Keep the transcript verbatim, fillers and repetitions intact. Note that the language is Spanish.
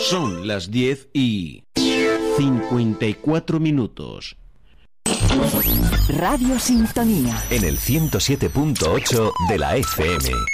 Son las diez y cincuenta y cuatro minutos. Radio Sintonía. En el ciento siete punto ocho de la F M.